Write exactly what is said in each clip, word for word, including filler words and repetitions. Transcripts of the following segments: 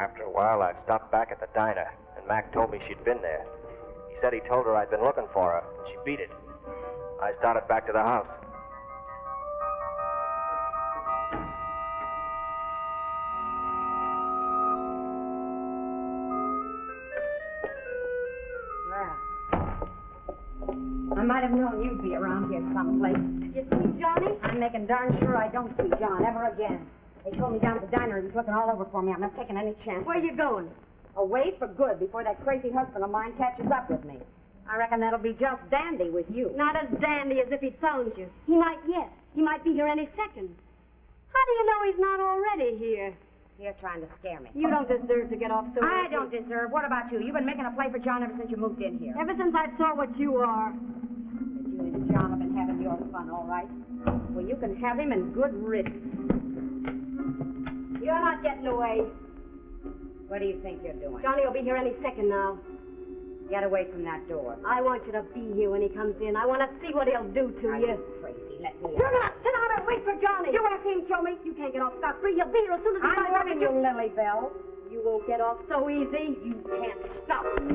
After a while, I stopped back at the diner, and Mac told me she'd been there. He said he told her I'd been looking for her, and she beat it. I started back to the house. I might have known you'd be around here someplace. You see Johnny? I'm making darn sure I don't see John ever again. They told me down at the diner he was looking all over for me. I'm not taking any chance. Where you going? Away for good before that crazy husband of mine catches up with me. I reckon that'll be just dandy with you. Not as dandy as if he'd phoned you. He might, yes. He might be here any second. How do you know he's not already here? You're trying to scare me. You don't deserve to get off so I easy. don't deserve. What about you? You've been making a play for John ever since you moved in here. Ever since I saw what you are. But you and John have been having your fun, all right? Well, you can have him in good riddance. You're not getting away. What do you think you're doing? Johnny will be here any second now. Get away from that door. I want you to be here when he comes in. I want to see what he'll do to Are you. you crazy? Let me You're out. not. Sit down and wait for Johnny. You want to see him kill me? You can't get off scot-free. He'll be here as soon as he I'm finds out warning that you, Lily Bell. You won't get off so easy. You can't stop me.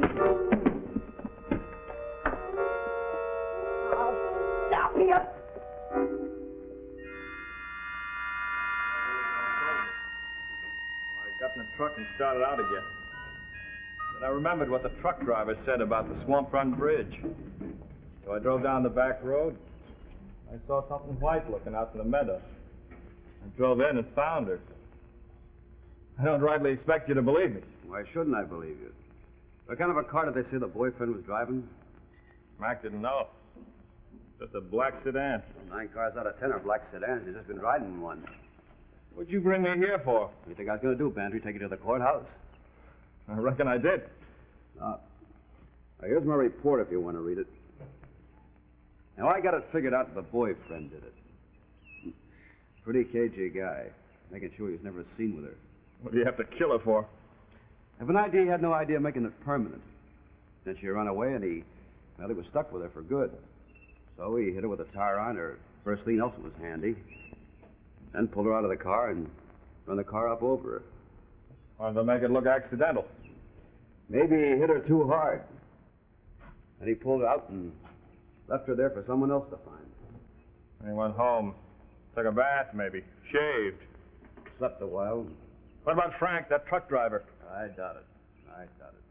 I'll stop you. I got in the truck and started out again. Then I remembered what the truck driver said about the Swamp Run Bridge. So I drove down the back road. I saw something white looking out in the meadow. I drove in and found her. I don't rightly expect you to believe me. Why shouldn't I believe you? What kind of a car did they say the boyfriend was driving? Mac didn't know. Just a black sedan. Nine cars out of ten are black sedans. He's just been riding in one. What'd you bring me here for? What do you think I was going to do, Bantry? Take you to the courthouse? I reckon I did. Uh, now, here's my report if you want to read it. Now, I got it figured out the boyfriend did it. Pretty cagey guy, making sure he was never seen with her. What do you have to kill her for? I have an idea he had no idea of making it permanent. Then she ran away, and he, well, he was stuck with her for good. So he hit her with a tire iron or first thing else that was handy. Then pulled her out of the car and run the car up over her. Wanted to make it look accidental. Maybe he hit her too hard. And he pulled her out and left her there for someone else to find. And he went home, took a bath maybe, shaved. Slept a while. What about Frank, that truck driver? I doubt it. I doubt it.